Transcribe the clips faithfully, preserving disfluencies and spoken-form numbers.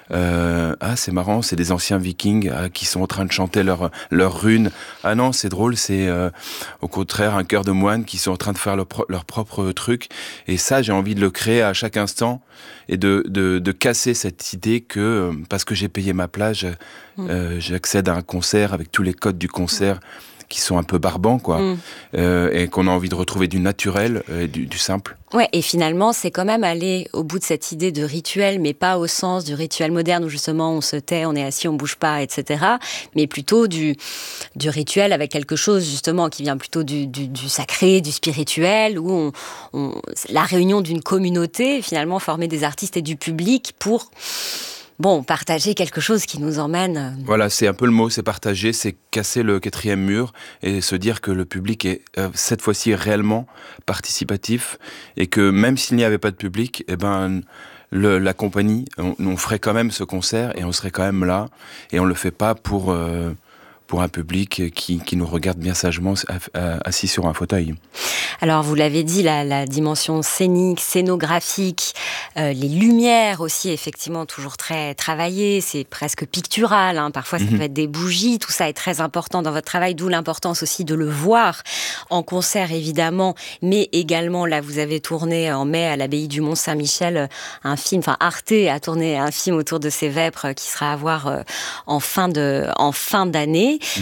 Euh, ah, c'est marrant, c'est des anciens vikings ah, qui sont en train de chanter leur, leur rune. Ah non, c'est drôle, c'est euh, au contraire un chœur de moines qui sont en train de faire leur, pro- leur propre truc. Et ça, j'ai envie de le créer à chaque instant et de, de, de casser cette idée que euh, parce que j'ai payé ma place, euh, j'accède à un concert avec tous les codes du concert qui sont un peu barbants, quoi, Mm. euh, et qu'on a envie de retrouver du naturel, euh, du, du simple. Ouais, et finalement, c'est quand même aller au bout de cette idée de rituel, mais pas au sens du rituel moderne où justement on se tait, on est assis, on bouge pas, et cetera. Mais plutôt du, du rituel avec quelque chose justement qui vient plutôt du, du, du sacré, du spirituel, où on, on, la réunion d'une communauté, finalement former des artistes et du public pour... Bon, partager quelque chose qui nous emmène... Voilà, c'est un peu le mot, c'est partager, c'est casser le quatrième mur et se dire que le public est euh, cette fois-ci réellement participatif et que même s'il n'y avait pas de public, eh ben, le, la compagnie, on, on ferait quand même ce concert et on serait quand même là et on le fait pas pour, euh, pour un public qui, qui nous regarde bien sagement assis sur un fauteuil. Alors, vous l'avez dit, la, la dimension scénique, scénographique, euh, les lumières aussi, effectivement, toujours très travaillées, c'est presque pictural, hein. Parfois ça mmh. peut être des bougies, tout ça est très important dans votre travail, d'où l'importance aussi de le voir en concert, évidemment, mais également, là, vous avez tourné en mai à l'abbaye du Mont-Saint-Michel un film, enfin, Arte a tourné un film autour de ces vêpres qui sera à voir euh, en, fin de, en fin d'année. Mmh.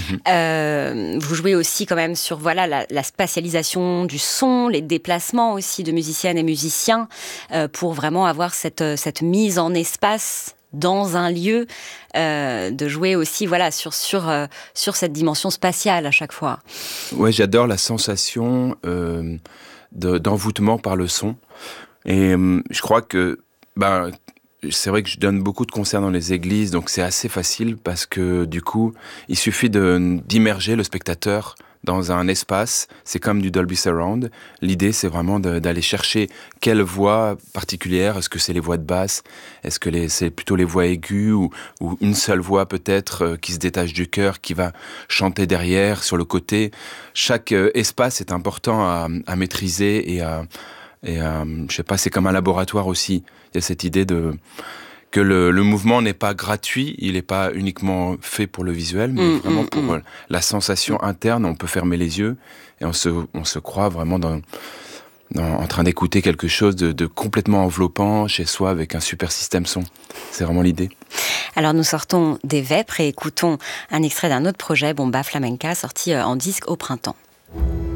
Euh, vous jouez aussi quand même sur, voilà, la, la spatialisation du son, les déplacements aussi de musiciennes et musiciens euh, pour vraiment avoir cette, cette mise en espace dans un lieu, euh, de jouer aussi voilà, sur, sur, euh, sur cette dimension spatiale à chaque fois. Ouais, j'adore la sensation euh, de, d'envoûtement par le son. Et euh, je crois que ben, c'est vrai que je donne beaucoup de concerts dans les églises, donc c'est assez facile parce que du coup, il suffit de, d'immerger le spectateur dans un espace, c'est comme du Dolby Surround. L'idée, c'est vraiment de, d'aller chercher quelle voix particulière. Est-ce que c'est les voix de basse? Est-ce que les, c'est plutôt les voix aiguës ou, ou une seule voix peut-être euh, qui se détache du chœur, qui va chanter derrière, sur le côté? Chaque euh, espace est important à, à maîtriser et à... Et euh, je sais pas, c'est comme un laboratoire aussi. Il y a cette idée de que le, le mouvement n'est pas gratuit, il n'est pas uniquement fait pour le visuel, mais mmh, vraiment pour mmh. la sensation interne. On peut fermer les yeux et on se, on se croit vraiment dans, dans, en train d'écouter quelque chose de, de complètement enveloppant chez soi avec un super système son. C'est vraiment l'idée. Alors nous sortons des Vêpres et écoutons un extrait d'un autre projet, Bomba Flamenca, sorti en disque au printemps.